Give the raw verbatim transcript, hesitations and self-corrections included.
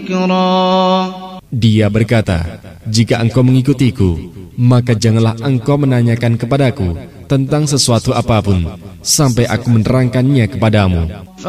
ذكرا. Dia berkata, jika engkau mengikutiku, maka janganlah engkau menanyakan kepadaku tentang sesuatu apapun sampai aku menerangkannya kepadamu.